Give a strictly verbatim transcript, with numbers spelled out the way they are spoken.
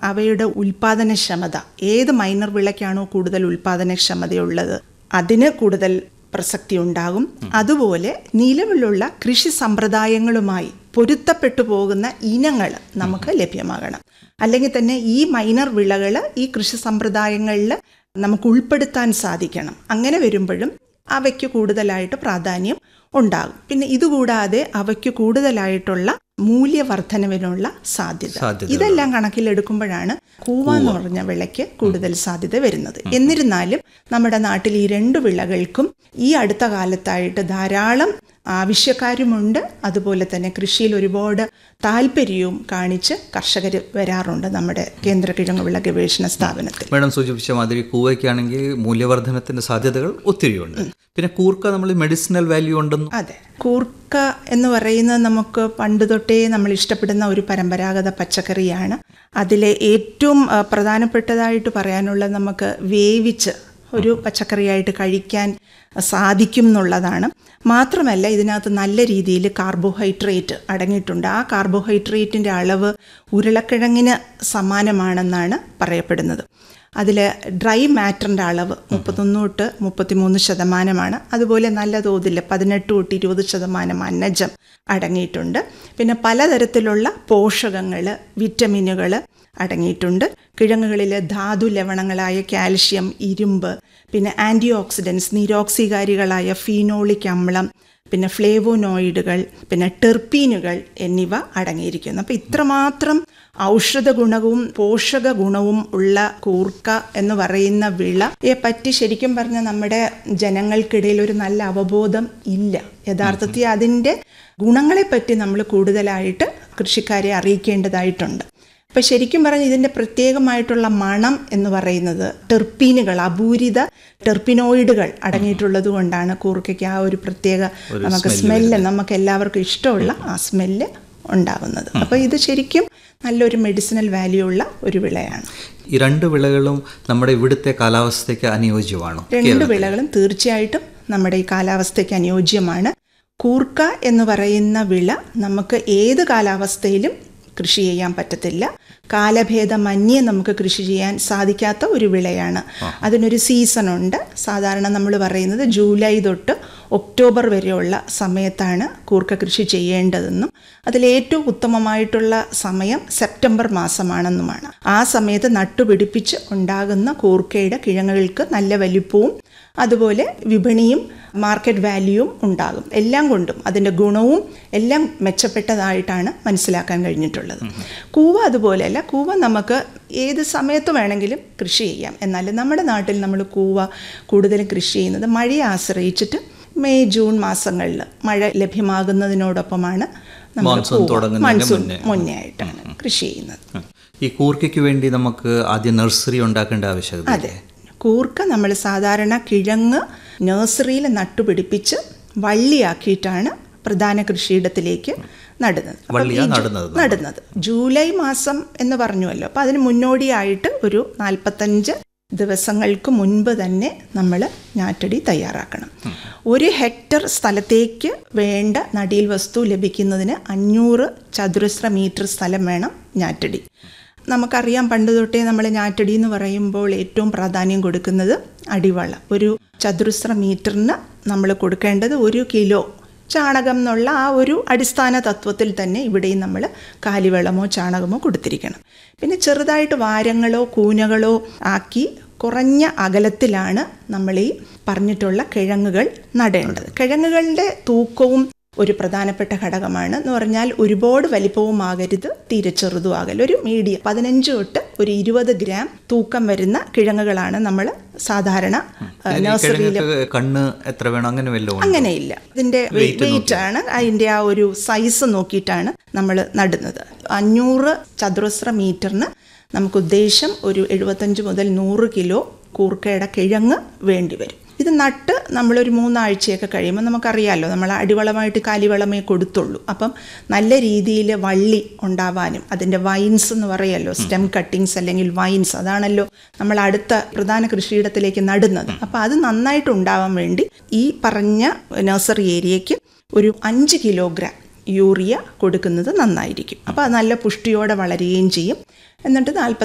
അവയുടെ ഉൽപാദനക്ഷമത, ഏത് മൈനർ വിളയ്ക്കാണോ കൂടുതൽ ഉൽപാദനക്ഷമതയുള്ളത് അതിന് കൂടുതൽ പ്രസക്തി ഉണ്ടാകും. അതുപോലെ നിലവിലുള്ള കൃഷി സമ്പ്രദായങ്ങളുമായി പൊരുത്തപ്പെട്ടു പോകുന്ന ഇനങ്ങൾ നമുക്ക് ലഭ്യമാകണം. അല്ലെങ്കിൽ തന്നെ ഈ മൈനർ വിളകൾ ഈ കൃഷി സമ്പ്രദായങ്ങളിൽ നമുക്ക് ഉൾപ്പെടുത്താൻ സാധിക്കണം. അങ്ങനെ വരുമ്പോഴും അവയ്ക്ക് കൂടുതലായിട്ട് പ്രാധാന്യം ഉണ്ടാകും. പിന്നെ ഇതുകൂടാതെ അവയ്ക്ക് കൂടുതലായിട്ടുള്ള മൂല്യവർദ്ധനവിനുള്ള സാധ്യത, ഇതെല്ലാം കണക്കിലെടുക്കുമ്പോഴാണ് കൂവ എന്ന് പറഞ്ഞ വിളയ്ക്ക് കൂടുതൽ സാധ്യത വരുന്നത്. എന്നിരുന്നാലും നമ്മുടെ നാട്ടിൽ ഈ രണ്ട് വിളകൾക്കും ഈ അടുത്ത കാലത്തായിട്ട് ധാരാളം ആവശ്യക്കാരുമുണ്ട്. അതുപോലെ തന്നെ കൃഷിയിൽ ഒരുപാട് താല്പര്യവും കാണിച്ച് കർഷകർ വരാറുണ്ട് നമ്മുടെ കേന്ദ്ര കിഴങ്ങുവിള ഗവേഷണ സ്ഥാപനത്തിൽ. മേഡം സൂചിപ്പിച്ച മാതിരി കൂവയ്ക്കാണെങ്കിൽ മൂല്യവർദ്ധനത്തിന്റെ സാധ്യതകൾ ഒത്തിരിയുണ്ട്. പിന്നെ കൂർക്ക നമ്മൾ മെഡിസിനൽ വാല്യൂ ഉണ്ടെന്ന്. അതെ, കൂർക്ക എന്ന് പറയുന്നത് നമുക്ക് പണ്ട് തൊട്ടേ നമ്മൾ ഇഷ്ടപ്പെടുന്ന ഒരു പരമ്പരാഗത പച്ചക്കറിയാണ്. അതിലെ ഏറ്റവും പ്രധാനപ്പെട്ടതായിട്ട് പറയാനുള്ളത് നമുക്ക് വേവിച്ച് ഒരു പച്ചക്കറിയായിട്ട് കഴിക്കാൻ സാധിക്കും എന്നുള്ളതാണ്. മാത്രമല്ല ഇതിനകത്ത് നല്ല രീതിയിൽ കാർബോഹൈഡ്രേറ്റ് അടങ്ങിയിട്ടുണ്ട്. ആ കാർബോഹൈഡ്രേറ്റിൻ്റെ അളവ് ഉരുളക്കിഴങ്ങിന് സമാനമാണെന്നാണ് പറയപ്പെടുന്നത്. അതിൽ ഡ്രൈ മാറ്ററിൻ്റെ അളവ് മുപ്പത്തൊന്ന് തൊട്ട് മുപ്പത്തിമൂന്ന് ശതമാനമാണ്. അതുപോലെ നല്ല തോതിൽ പതിനെട്ട് തൊട്ട് ഇരുപത് ശതമാനം അന്നജം അടങ്ങിയിട്ടുണ്ട്. പിന്നെ പലതരത്തിലുള്ള പോഷകങ്ങൾ, വിറ്റമിനുകൾ അടങ്ങിയിട്ടുണ്ട്. കിഴങ്ങുകളിൽ ധാതു ലവണങ്ങളായ കാൽഷ്യം, ഇരുമ്പ്, പിന്നെ ആൻറ്റി ഓക്സിഡൻസ്, നിരോക്സികാരികളായ ഫീനോളിക് അമ്ലം, പിന്നെ ഫ്ലേവോനോയിഡുകൾ, പിന്നെ ടെർപ്പീനുകൾ എന്നിവ അടങ്ങിയിരിക്കുന്നു. അപ്പോൾ ഇത്രമാത്രം ഔഷധ ഗുണവും പോഷക ഗുണവും ഉള്ള കൂർക്ക എന്ന് പറയുന്ന വിളയെ പറ്റി ശരിക്കും പറഞ്ഞാൽ നമ്മുടെ ജനങ്ങൾക്കിടയിൽ ഒരു നല്ല അവബോധം ഇല്ല. യഥാർത്ഥത്തിൽ അതിൻ്റെ ഗുണങ്ങളെപ്പറ്റി നമ്മൾ കൂടുതലായിട്ട് കൃഷിക്കാരെ അറിയിക്കേണ്ടതായിട്ടുണ്ട്. അപ്പം ശരിക്കും പറഞ്ഞാൽ ഇതിൻ്റെ പ്രത്യേകമായിട്ടുള്ള മണം എന്ന് പറയുന്നത് ടെർപ്പീനുകൾ, അപൂരിത ടെർപ്പിനോയിഡുകൾ അടങ്ങിയിട്ടുള്ളത് കൊണ്ടാണ് കൂർക്കയ്ക്ക് ആ ഒരു പ്രത്യേക നമുക്ക് സ്മെല്ല്, നമുക്ക് എല്ലാവർക്കും ഇഷ്ടമുള്ള ആ സ്മെല്ല് ഉണ്ടാവുന്നത്. അപ്പോൾ ഇത് ശരിക്കും നല്ലൊരു മെഡിസിനൽ വാല്യൂ ഉള്ള ഒരു വിളയാണ്. ഈ രണ്ട് വിളകളും നമ്മുടെ ഇവിടുത്തെ കാലാവസ്ഥയ്ക്ക് അനുയോജ്യമാണോ? രണ്ട് വിളകളും തീർച്ചയായിട്ടും നമ്മുടെ ഈ കാലാവസ്ഥയ്ക്ക് അനുയോജ്യമാണ്. കൂർക്ക എന്ന് പറയുന്ന വിള നമുക്ക് ഏത് കാലാവസ്ഥയിലും കൃഷി ചെയ്യാൻ പറ്റത്തില്ല. കാലഭേദമന്യേ നമുക്ക് കൃഷി ചെയ്യാൻ സാധിക്കാത്ത ഒരു വിളയാണ്. അതിനൊരു സീസണുണ്ട്. സാധാരണ നമ്മൾ പറയുന്നത് ജൂലൈ തൊട്ട് ഒക്ടോബർ വരെയുള്ള സമയത്താണ് കൂർക്ക കൃഷി ചെയ്യേണ്ടതെന്നും അതിലേറ്റവും ഉത്തമമായിട്ടുള്ള സമയം സെപ്റ്റംബർ മാസമാണെന്നുമാണ്. ആ സമയത്ത് നട്ടുപിടിപ്പിച്ച് ഉണ്ടാകുന്ന കൂർക്കയുടെ കിഴങ്ങുകൾക്ക് നല്ല വലിപ്പവും അതുപോലെ വിപണിയും മാർക്കറ്റ് വാല്യൂവും ഉണ്ടാകും. എല്ലാം കൊണ്ടും അതിൻ്റെ ഗുണവും എല്ലാം മെച്ചപ്പെട്ടതായിട്ടാണ് മനസ്സിലാക്കാൻ കഴിഞ്ഞിട്ടുള്ളത്. കൂവ അതുപോലെയല്ല. കൂവ നമുക്ക് ഏത് സമയത്ത് വേണമെങ്കിലും കൃഷി ചെയ്യാം. എന്നാൽ നമ്മുടെ നാട്ടിൽ നമ്മൾ കൂവ കൂടുതലും കൃഷി ചെയ്യുന്നത് മഴയെ ആശ്രയിച്ചിട്ട് മെയ് ജൂൺ മാസങ്ങളിൽ മഴ ലഭ്യമാകുന്നതിനോടൊപ്പമാണ് നമ്മൾ മൺസൂൺ മുന്നേ ആയിട്ടാണ് കൃഷി ചെയ്യുന്നത്. ഈ കൂർക്കയ്ക്ക് വേണ്ടി നമുക്ക് ആദ്യം നഴ്സറി ഉണ്ടാക്കേണ്ട ആവശ്യകത. അതെ, കൂർക്ക നമ്മൾ സാധാരണ കിഴങ്ങ് നഴ്സറിയിൽ നട്ടുപിടിപ്പിച്ച് വള്ളിയാക്കിയിട്ടാണ് പ്രധാന കൃഷിയിടത്തിലേക്ക് നടുന്നത് നടുന്നത് ജൂലൈ മാസം എന്ന് പറഞ്ഞുവല്ലോ. അപ്പോൾ അതിന് മുന്നോടിയായിട്ട് ഒരു നാൽപ്പത്തഞ്ച് ദിവസങ്ങൾക്ക് മുൻപ് തന്നെ നമ്മൾ ഞാറ്റടി തയ്യാറാക്കണം. ഒരു ഹെക്ടർ സ്ഥലത്തേക്ക് വേണ്ട നടീൽ വസ്തു ലഭിക്കുന്നതിന് അഞ്ഞൂറ് ചതുരശ്ര മീറ്റർ സ്ഥലം വേണം ഞാറ്റടി. നമുക്കറിയാം പണ്ട് തൊട്ടേ നമ്മൾ ഞാറ്റടി എന്ന് പറയുമ്പോൾ ഏറ്റവും പ്രാധാന്യം കൊടുക്കുന്നത് അടിവളം. ഒരു ചതുരശ്ര മീറ്ററിന് നമ്മൾ കൊടുക്കേണ്ടത് ഒരു കിലോ ചാണകം എന്നുള്ള ആ ഒരു അടിസ്ഥാന തത്വത്തിൽ തന്നെ ഇവിടെയും നമ്മൾ കാലിവളമോ ചാണകമോ കൊടുത്തിരിക്കണം. പിന്നെ ചെറുതായിട്ട് വാരങ്ങളോ കൂനകളോ ആക്കി കുറഞ്ഞ അകലത്തിലാണ് നമ്മൾ ഈ പറഞ്ഞിട്ടുള്ള കിഴങ്ങുകൾ നടേണ്ടത്. കിഴങ്ങുകളുടെ തൂക്കവും ഒരു പ്രധാനപ്പെട്ട ഘടകമാണ്. എന്ന് പറഞ്ഞാൽ ഒരുപാട് വലിപ്പവും ആകരുത്, തീരെ ചെറുതും ആകരുത്. ഒരു മീഡിയം പതിനഞ്ച് തൊട്ട് ഒരു ഇരുപത് ഗ്രാം തൂക്കം വരുന്ന കിഴങ്ങുകളാണ് നമ്മൾ സാധാരണ നഴ്സറിയിൽ. കണ്ണ് എത്ര വേണം അങ്ങനെ വല്ലോ അങ്ങനെയില്ല. ഇതിന്റെ വെയിറ്റ് ആണ്, അതിന്റെ ആ ഒരു സൈസ് നോക്കിയിട്ടാണ് നമ്മൾ നടുന്നത്. അഞ്ഞൂറ് ചതുരശ്ര മീറ്ററിന് നമുക്ക് ഉദ്ദേശം ഒരു എഴുപത്തഞ്ച് മുതൽ നൂറ് കിലോ കൂർക്കയുടെ കിഴങ്ങ് വേണ്ടി വരും. ഇത് നട്ട് നമ്മളൊരു മൂന്നാഴ്ചയൊക്കെ കഴിയുമ്പോൾ നമുക്കറിയാമല്ലോ നമ്മൾ അടിവളമായിട്ട് കാലിവളമേ കൊടുത്തുള്ളൂ. അപ്പം നല്ല രീതിയിൽ വള്ളി ഉണ്ടാവാനും അതിൻ്റെ വൈൻസ് എന്ന് പറയുമല്ലോ, സ്റ്റെം കട്ടിങ്സ് അല്ലെങ്കിൽ വൈൻസ്, അതാണല്ലോ നമ്മൾ അടുത്ത പ്രധാന കൃഷിയിടത്തിലേക്ക് നടുന്നത്. അപ്പം അത് നന്നായിട്ട് ഉണ്ടാവാൻ വേണ്ടി ഈ പറഞ്ഞ നഴ്സറി ഏരിയയ്ക്ക് ഒരു അഞ്ച് കിലോഗ്രാം യൂറിയ കൊടുക്കുന്നത് നന്നായിരിക്കും. അപ്പോൾ അത് നല്ല പുഷ്ടിയോടെ വളരുകയും ചെയ്യും. എന്നിട്ട് നാൽപ്പത്തി